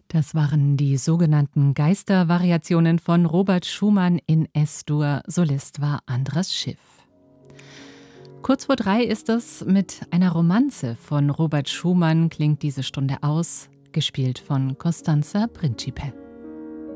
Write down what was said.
Das waren die sogenannten Geistervariationen von Robert Schumann in S-Dur. Solist war Andras Schiff. Kurz vor 3 ist es. Mit einer Romanze von Robert Schumann klingt diese Stunde aus, gespielt von Costanza Principe.